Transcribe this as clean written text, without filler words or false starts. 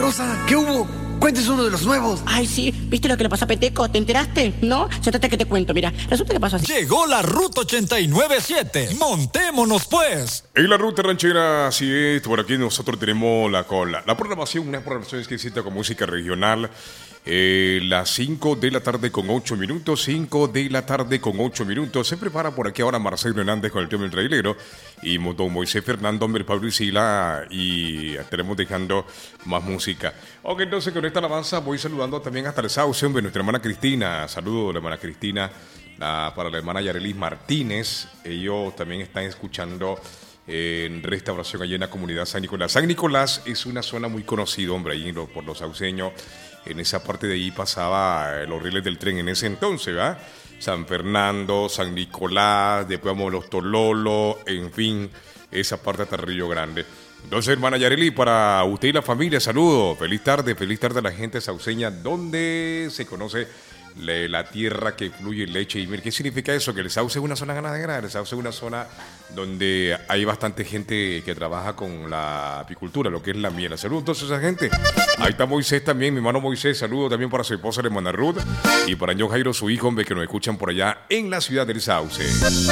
Rosa, ¿qué hubo? Cuéntese uno de los nuevos. Ay, sí, ¿viste lo que le pasó a Peteco? ¿Te enteraste? ¿No? Siéntate que te cuento, mira. Resulta que pasó así. Llegó la Ruta 89.7. Montémonos, pues. En la Ruta Ranchera, así es. Por aquí nosotros tenemos la programación, una programación exquisita con música regional. Las 5 de la tarde con 8 minutos. 5 de la tarde con 8 minutos. Se prepara por aquí ahora Marcelo Hernández con el tema del trailero. Y don Moisés Fernando, hombre, Pablo y Sila. Y estaremos dejando más música. Ok, entonces con esta alabanza voy saludando también hasta el Sauce, hombre, nuestra hermana Cristina. Saludos a la hermana Cristina. Para la hermana Yarelis Martínez. Ellos también están escuchando en restauración allá en la comunidad San Nicolás. San Nicolás es una zona muy conocida, hombre, ahí por los sauceños. En esa parte de ahí pasaba los rieles del tren en ese entonces, ¿verdad? San Fernando, San Nicolás, después vamos a los Tololos, en fin, esa parte hasta Río Grande. Entonces, hermana Yareli, para usted y la familia, saludos. Feliz tarde a la gente sauceña, donde se conoce la tierra que fluye leche y miel. ¿Qué significa eso? Que el Sauce es una zona ganadera, el Sauce es una zona donde hay bastante gente que trabaja con la apicultura, lo que es la miel. Saludos entonces a esa gente. Ahí está Moisés también, mi hermano Moisés. Saludos también para su esposa, la hermana Ruth, y para John Jairo, su hijo, hombre, que nos escuchan por allá en la ciudad del Sauce.